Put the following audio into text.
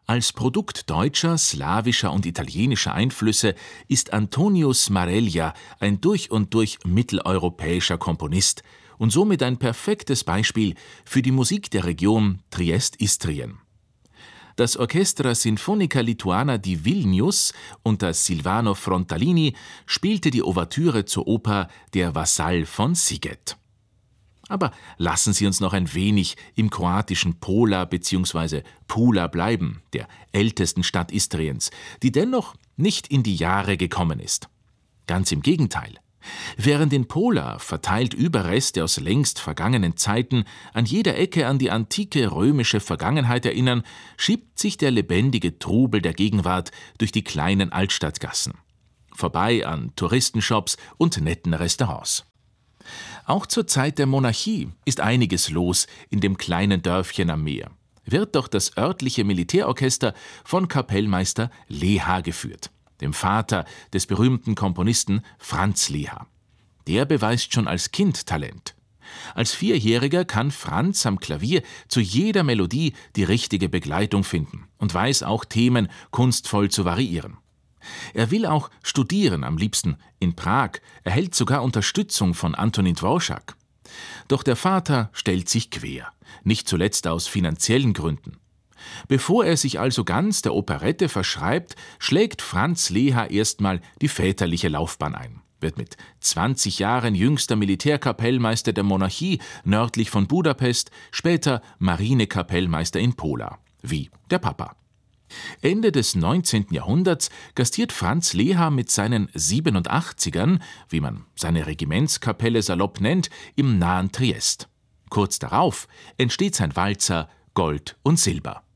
Als Produkt deutscher, slawischer und italienischer Einflüsse ist Antonio Smareglia ein durch und durch mitteleuropäischer Komponist und somit ein perfektes Beispiel für die Musik der Region Triest-Istrien. Das Orchestra Sinfonica Lituana di Vilnius unter Silvano Frontalini spielte die Ouvertüre zur Oper Der Vasall von Sziget. Aber lassen Sie uns noch ein wenig im kroatischen Pola bzw. Pula bleiben, der ältesten Stadt Istriens, die dennoch nicht in die Jahre gekommen ist. Ganz im Gegenteil. Während in Pola verteilt Überreste aus längst vergangenen Zeiten an jeder Ecke an die antike römische Vergangenheit erinnern, schiebt sich der lebendige Trubel der Gegenwart durch die kleinen Altstadtgassen. Vorbei an Touristenshops und netten Restaurants. Auch zur Zeit der Monarchie ist einiges los in dem kleinen Dörfchen am Meer. Wird doch das örtliche Militärorchester von Kapellmeister Leha geführt, dem Vater des berühmten Komponisten Franz Leha. Der beweist schon als Kind Talent. Als Vierjähriger kann Franz am Klavier zu jeder Melodie die richtige Begleitung finden und weiß auch Themen kunstvoll zu variieren. Er will auch studieren, am liebsten in Prag, erhält sogar Unterstützung von Antonín Dvořák. Doch der Vater stellt sich quer, nicht zuletzt aus finanziellen Gründen. Bevor er sich also ganz der Operette verschreibt, schlägt Franz Leha erstmal die väterliche Laufbahn ein, wird mit 20 Jahren jüngster Militärkapellmeister der Monarchie nördlich von Budapest, später Marinekapellmeister in Pola, wie der Papa. Ende des 19. Jahrhunderts gastiert Franz Leha mit seinen 87ern, wie man seine Regimentskapelle salopp nennt, im nahen Triest. Kurz darauf entsteht sein Walzer Gold und Silber.